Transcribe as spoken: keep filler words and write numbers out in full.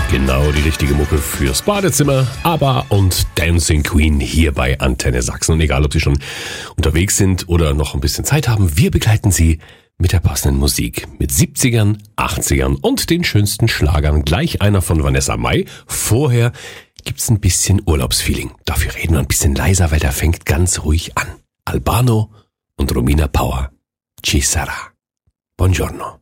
Genau die richtige Mucke fürs Badezimmer. ABBA und Dancing Queen hier bei Antenne Sachsen. Und egal, ob Sie schon unterwegs sind oder noch ein bisschen Zeit haben, wir begleiten Sie mit der passenden Musik. Mit siebzigern, achtzigern und den schönsten Schlagern. Gleich einer von Vanessa Mai. Vorher gibt's ein bisschen Urlaubsfeeling. Dafür reden wir ein bisschen leiser, weil der fängt ganz ruhig an. Albano und Romina Power. Ci sarà. Buongiorno.